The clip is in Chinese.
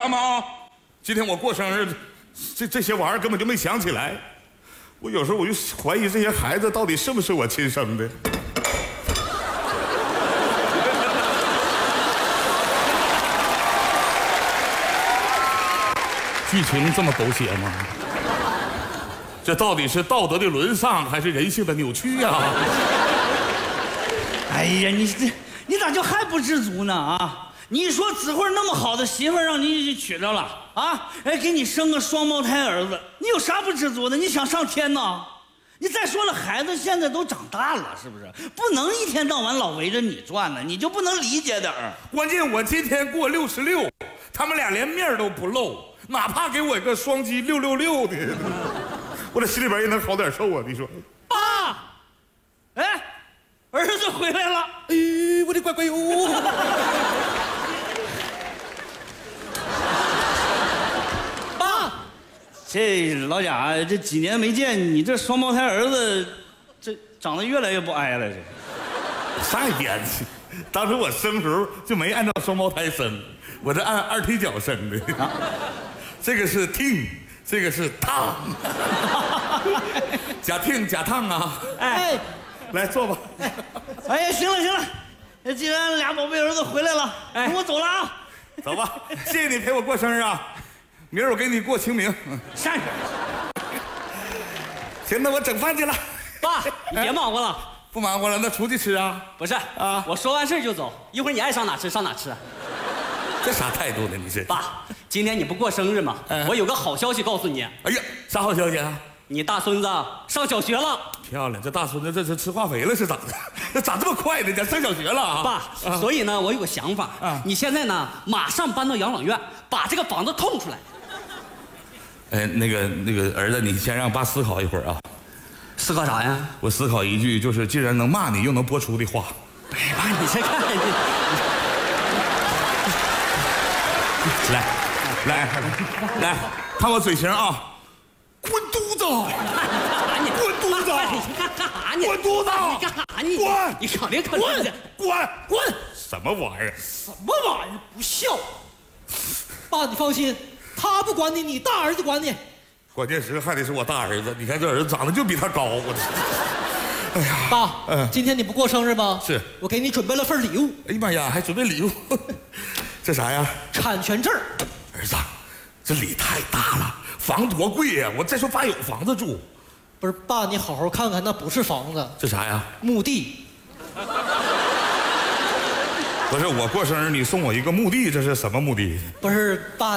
们啊，今天我过生日，这些玩意儿根本就没想起来。我有时候我就怀疑这些孩子到底是不是我亲生的。剧情这么狗血吗？这到底是道德的沦丧，还是人性的扭曲呀？ 哎呀，你咋就还不知足呢啊？你说子慧那么好的媳妇儿让你娶着了啊，哎，给你生个双胞胎儿子，你有啥不知足的？你想上天呐？你再说了，孩子现在都长大了，是不是？不能一天到晚老围着你转呢，你就不能理解点儿？ 关键我今天过66，他们俩连面都不露，哪怕给我一个双击666的，我这心里边也能好点受啊！你说， 爸，哎，儿子回来了！ 哎，我的乖乖哟！ 爸，这老贾，这几年没见，你这双胞胎儿子，这长得越来越不挨了，这。 上一边去！当时我生时候就没按照双胞胎生，我这按二踢脚生的。啊、这个是听，这个是烫。假听假烫啊！ 哎， 来坐吧。 哎呀，行了行了，既然俩宝贝儿子回来了，哎，我走了啊。 走吧，谢谢你陪我过生日啊！明儿我给你过清明。 上去。 行，那我整饭去了。 爸，你别忙活了。 不忙活了，那出去吃啊？ 不是啊，我说完事就走，一会儿你爱上哪吃上哪吃。 这啥态度呢？你这爸，今天你不过生日吗？我有个好消息告诉你。 哎呀，啥好消息啊？ 你大孙子上小学了。 漂亮，这大孙子这是吃化肥了是咋的？这咋这么快呢？上小学了啊？ 爸，所以呢，我有个想法啊，你现在呢马上搬到养老院，把这个房子空出来。 那个儿子，你先让爸思考一会儿啊。 思考啥呀？ 我思考一句，就是既然能骂你又能播出的话。 哎呀，爸，你再看来，看我嘴型啊！滚犊子！滚犊子！ 你干啥呢？ 滚犊子！ 你干啥呢？ 滚！ 你可别滚！滚！什么玩意儿？ 什么玩意儿？不孝！爸，你放心，他不管你，你大儿子管你。 关键时刻还得是我大儿子，你看这儿子长得就比他高，我这。哎呀， 爸，今天你不过生日吗？ 是， 我给你准备了份礼物。 哎呀妈呀，还准备礼物，这啥呀？ 产权证。 儿子，这礼太大了，房多贵呀！我再说爸有房子住。 不是，爸，你好好看看，那不是房子， 这啥呀？ 墓地。 不是我过生日，你送我一个墓地，这是什么墓地？ 不是，爸。